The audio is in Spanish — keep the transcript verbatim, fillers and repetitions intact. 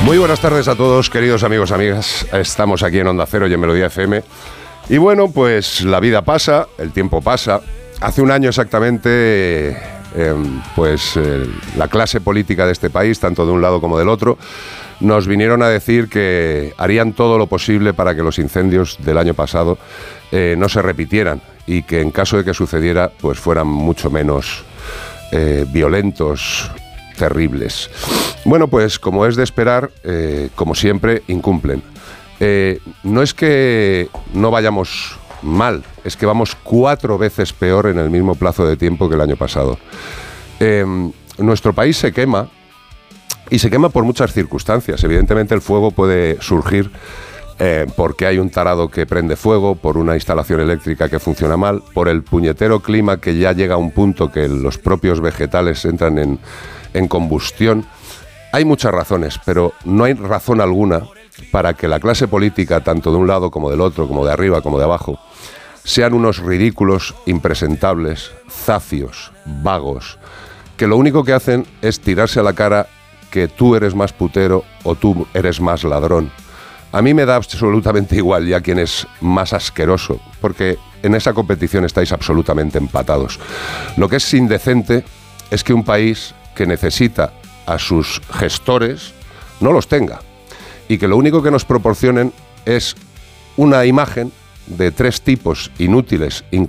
Muy buenas tardes a todos, queridos amigos, amigas. Estamos aquí en Onda Cero y en Melodía F M. Y bueno, pues la vida pasa, el tiempo pasa. Hace un año exactamente, eh, pues eh, la clase política de este país, tanto de un lado como del otro, nos vinieron a decir que harían todo lo posible para que los incendios del año pasado eh, no se repitieran y que en caso de que sucediera, pues fueran mucho menos eh, violentos, terribles. Bueno, pues como es de esperar, eh, como siempre, incumplen. Eh, no es que no vayamos mal, es que vamos cuatro veces peor en el mismo plazo de tiempo que el año pasado. Eh, nuestro país se quema, y se quema por muchas circunstancias. Evidentemente el fuego puede surgir eh, porque hay un tarado que prende fuego, por una instalación eléctrica que funciona mal, por el puñetero clima que ya llega a un punto que los propios vegetales entran en, en combustión. Hay muchas razones, pero no hay razón alguna para que la clase política, tanto de un lado como del otro, como de arriba como de abajo, sean unos ridículos, impresentables, zafios, vagos, que lo único que hacen es tirarse a la cara que tú eres más putero o tú eres más ladrón. A mí me da absolutamente igual ya quién es más asqueroso, porque en esa competición estáis absolutamente empatados. Lo que es indecente es que un país que necesita a sus gestores no los tenga, y que lo único que nos proporcionen es una imagen de tres tipos inútiles,